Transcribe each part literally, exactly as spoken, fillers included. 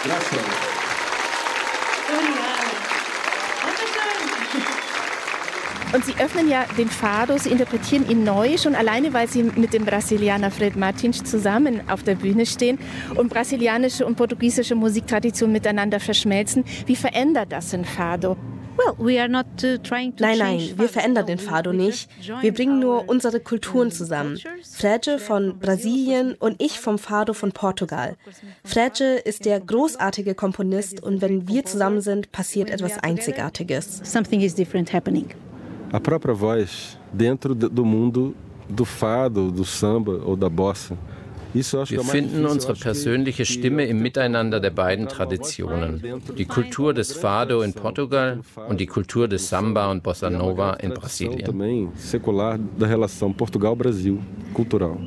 Und Sie öffnen ja den Fado, Sie interpretieren ihn neu, schon alleine, weil Sie mit dem Brasilianer Fred Martins zusammen auf der Bühne stehen und brasilianische und portugiesische Musiktraditionen miteinander verschmelzen. Wie verändert das den Fado? Nein, nein, wir verändern den Fado nicht. Wir bringen nur unsere Kulturen zusammen. Frege von Brasilien und ich vom Fado von Portugal. Frege ist der großartige Komponist und wenn wir zusammen sind, passiert etwas Einzigartiges. Something is different happening. A própria voz dentro do mundo do fado, do samba ou da bossa. Wir finden unsere persönliche Stimme im Miteinander der beiden Traditionen. Die Kultur des Fado in Portugal und die Kultur des Samba und Bossa Nova in Brasilien. Também secular da relação Portugal-Brasil, cultural.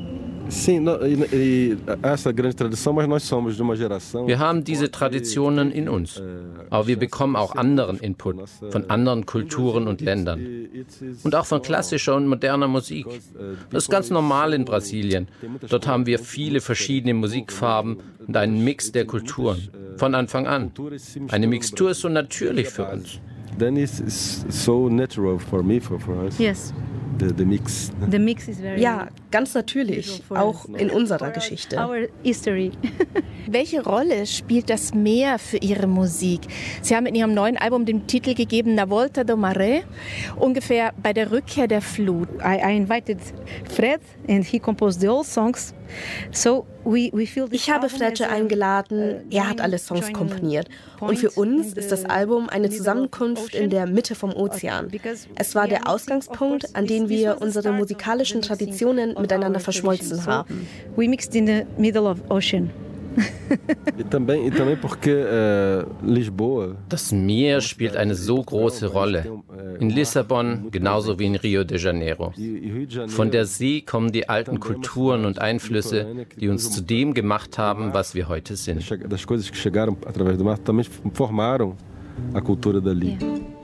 Wir haben diese Traditionen in uns, aber wir bekommen auch anderen Input von anderen Kulturen und Ländern und auch von klassischer und moderner Musik. Das ist ganz normal in Brasilien. Dort haben wir viele verschiedene Musikfarben und einen Mix der Kulturen, von Anfang an. Eine Mixtur ist so natürlich für uns. Then it's so natural for me, for, for us. Yes. The, the mix. The mix is very ja, ganz natürlich, auch in unserer Geschichte. Our history. Welche Rolle spielt das Meer für Ihre Musik? Sie haben in Ihrem neuen Album den Titel gegeben, Na Volta do Maré, ungefähr bei der Rückkehr der Flut. I, I invited Fred and he composed the old songs. So we, we feel ich habe Frege eingeladen, er hat alle Songs komponiert. Und für uns ist das Album eine Zusammenkunft in der Mitte vom Ozean. Es war der Ausgangspunkt, an dem wir unsere musikalischen Traditionen miteinander verschmolzen haben. We mixed in the middle of ocean. Das Meer spielt eine so große Rolle. In Lissabon genauso wie in Rio de Janeiro. Von der See kommen die alten Kulturen und Einflüsse, die uns zu dem gemacht haben, was wir heute sind. Das coisas que chegaram através do mar também formaram a cultura dali. Yeah.